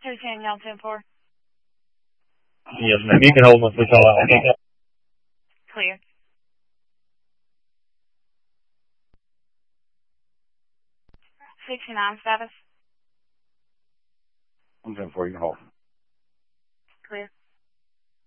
Danielle 10-4. Yes, ma'am. You can hold once we call out. Okay. Clear. $69 status. I'm 10-4. You can hold. Clear.